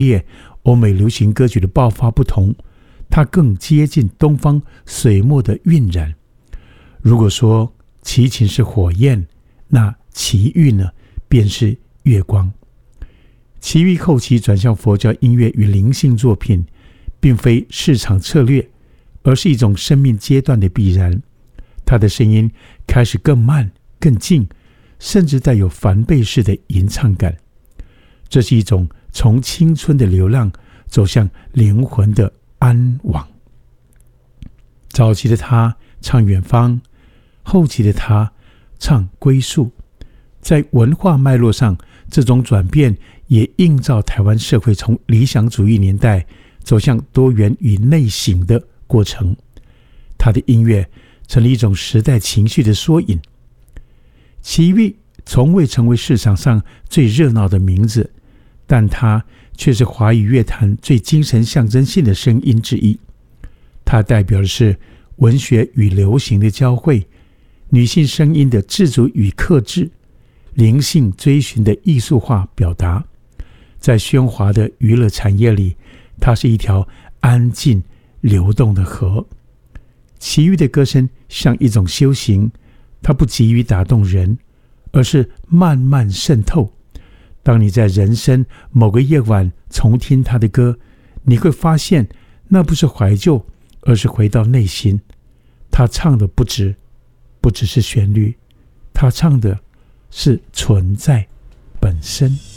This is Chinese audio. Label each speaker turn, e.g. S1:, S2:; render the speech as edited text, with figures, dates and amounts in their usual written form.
S1: 欧美流行歌曲的爆发不同，它更接近东方水墨的晕染。如果说齐秦是火焰，那齐豫呢，便是月光。齐豫后期转向佛教音乐与灵性作品，并非市场策略，而是一种生命阶段的必然。他的声音开始更慢、更静，甚至带有梵呗式的吟唱感。这是一种从青春的流浪走向灵魂的安往。早期的他唱远方，后期的他唱归宿。在文化脉络上，这种转变也映照台湾社会从理想主义年代走向多元与内省的过程。他的音乐成了一种时代情绪的缩影。齐豫从未成为市场上最热闹的名字，但他却是华语乐坛最精神象征性的声音之一。他代表的是文学与流行的交汇，女性声音的自主与克制，灵性追寻的艺术化表达。在喧哗的娱乐产业里，它是一条安静流动的河。齐豫的歌声像一种修行，它不急于打动人，而是慢慢渗透。当你在人生某个夜晚重听他的歌，你会发现那不是怀旧，而是回到内心。他唱的不只是旋律，他唱的是存在本身。